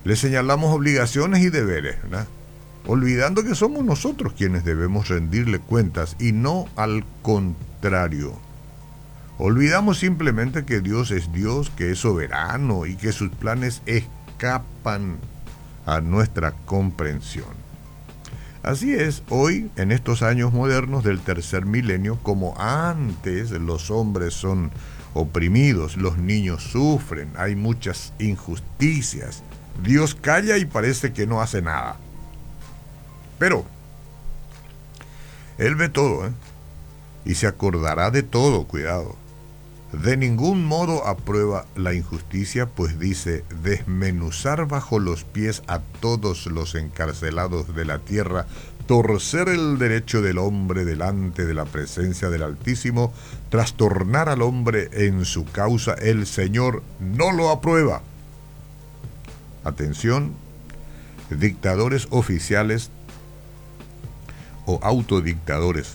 Le señalamos obligaciones y deberes, ¿verdad? Olvidando que somos nosotros quienes debemos rendirle cuentas y no al contrario. Olvidamos simplemente que Dios es Dios, que es soberano y que sus planes escapan a nuestra comprensión. Así es, hoy, en estos años modernos del tercer milenio, como antes los hombres son oprimidos, los niños sufren, hay muchas injusticias, Dios calla y parece que no hace nada. Pero Él ve todo, ¿eh? Y se acordará de todo, cuidado. De ningún modo aprueba la injusticia, pues dice, desmenuzar bajo los pies a todos los encarcelados de la tierra, torcer el derecho del hombre delante de la presencia del Altísimo, trastornar al hombre en su causa, el Señor no lo aprueba. Atención, dictadores oficiales o autodictadores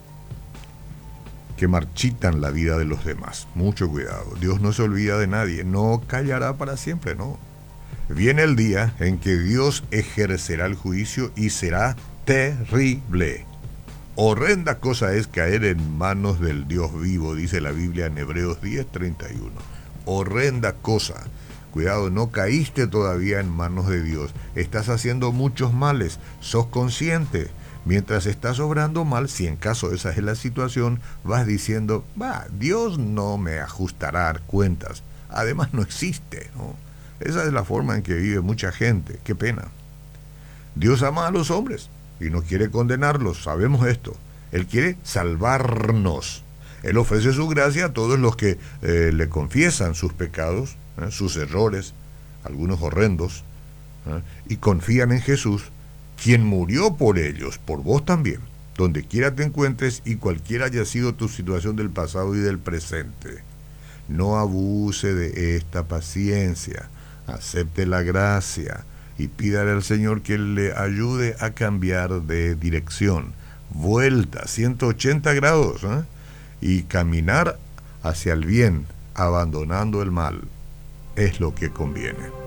que marchitan la vida de los demás. Mucho cuidado. Dios no se olvida de nadie. No callará para siempre, no. Viene el día en que Dios ejercerá el juicio y será terrible. Horrenda cosa es caer en manos del Dios vivo, dice la Biblia en Hebreos 10:31. Horrenda cosa. Cuidado, no caíste todavía en manos de Dios. Estás haciendo muchos males. Sos consciente. Mientras estás obrando mal, si en caso esa es la situación, vas diciendo, Dios no me ajustará cuentas. Además no existe, ¿no? Esa es la forma en que vive mucha gente. Qué pena. Dios ama a los hombres y no quiere condenarlos, sabemos esto. Él quiere salvarnos. Él ofrece su gracia a todos los que le confiesan sus pecados, sus errores, algunos horrendos, y confían en Jesús, quien murió por ellos, por vos también, donde quiera te encuentres y cualquiera haya sido tu situación del pasado y del presente. No abuse de esta paciencia, acepte la gracia y pídale al Señor que le ayude a cambiar de dirección, vuelta 180 grados, y caminar hacia el bien, abandonando el mal, es lo que conviene.